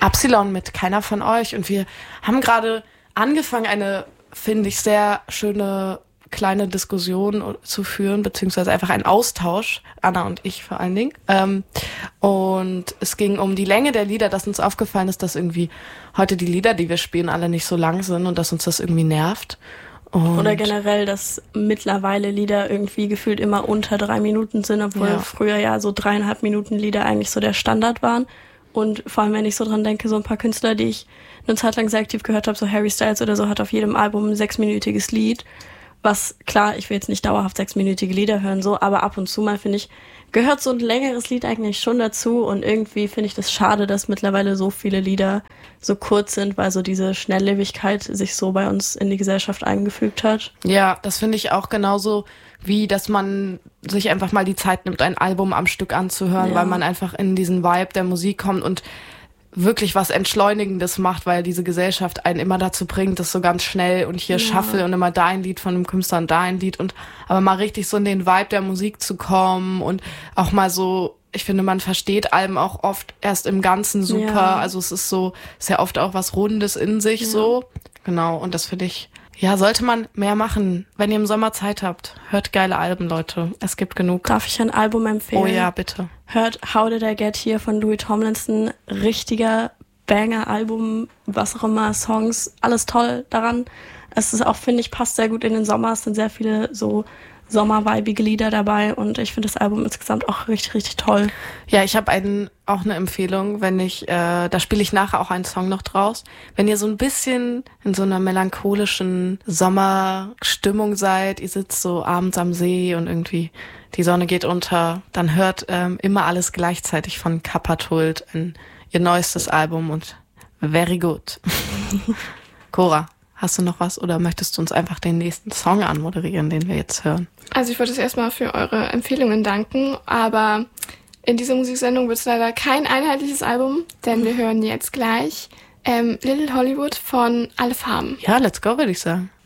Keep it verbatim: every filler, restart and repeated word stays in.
Absilon mit Keiner von euch. Und wir haben gerade angefangen, eine, finde ich, sehr schöne kleine Diskussion zu führen, beziehungsweise einfach einen Austausch, Anna und ich vor allen Dingen. Ähm, und es ging um die Länge der Lieder, dass uns aufgefallen ist, dass irgendwie heute die Lieder, die wir spielen, alle nicht so lang sind und dass uns das irgendwie nervt. Und Oder generell, dass mittlerweile Lieder irgendwie gefühlt immer unter drei Minuten sind, obwohl ja. früher ja so dreieinhalb Minuten Lieder eigentlich so der Standard waren. Und vor allem, wenn ich so dran denke, so ein paar Künstler, die ich eine Zeit lang sehr aktiv gehört habe, so Harry Styles oder so, hat auf jedem Album ein sechsminütiges Lied. Was, klar, ich will jetzt nicht dauerhaft sechsminütige Lieder hören, so, aber ab und zu mal, finde ich, gehört so ein längeres Lied eigentlich schon dazu. Und irgendwie finde ich das schade, dass mittlerweile so viele Lieder so kurz sind, weil so diese Schnelllebigkeit sich so bei uns in die Gesellschaft eingefügt hat. Ja, das finde ich auch genauso, wie dass man sich einfach mal die Zeit nimmt, ein Album am Stück anzuhören, ja. weil man einfach in diesen Vibe der Musik kommt und wirklich was Entschleunigendes macht, weil diese Gesellschaft einen immer dazu bringt, das so ganz schnell und hier ja. Shuffle und immer da ein Lied von einem Künstler und da ein Lied und aber mal richtig so in den Vibe der Musik zu kommen und auch mal so, ich finde, man versteht Alben auch oft erst im Ganzen super, ja. also es ist so, ist ja oft auch was Rundes in sich ja. so, genau, und das finde ich, ja, sollte man mehr machen. Wenn ihr im Sommer Zeit habt, hört geile Alben, Leute. Es gibt genug. Darf ich ein Album empfehlen? Oh ja, bitte. Hört How Did I Get Here von Louis Tomlinson. Richtiger Banger-Album, was auch immer, Songs, alles toll daran. Es ist auch, finde ich, passt sehr gut in den Sommer. Es sind sehr viele so sommerweibige Lieder dabei und ich finde das Album insgesamt auch richtig, richtig toll. Ja, ich habe einen, auch eine Empfehlung, wenn ich, äh, da spiele ich nachher auch einen Song noch draus. Wenn ihr so ein bisschen in so einer melancholischen Sommerstimmung seid, ihr sitzt so abends am See und irgendwie die Sonne geht unter, dann hört ähm, immer alles gleichzeitig von Kappa-Tult, ihr neuestes Album und very good. Cora, hast du noch was oder möchtest du uns einfach den nächsten Song anmoderieren, den wir jetzt hören? Also ich wollte jetzt erstmal für eure Empfehlungen danken, aber in dieser Musiksendung wird es leider kein einheitliches Album, denn wir hören jetzt gleich ähm, Little Hollywood von Alle Farben. Ja, let's go, würde ich sagen.